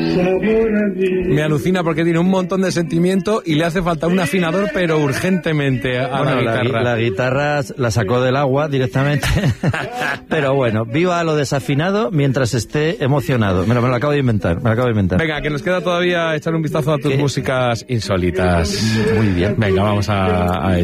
Me alucina porque tiene un montón de sentimiento y le hace falta un afinador, pero urgentemente a la guitarra. La guitarra la sacó del agua directamente. Pero bueno, viva lo desafinado mientras esté emocionado. Me lo acabo de inventar, Venga, que nos queda todavía echar un vistazo a tus músicas insólitas. Muy bien. Venga, vamos a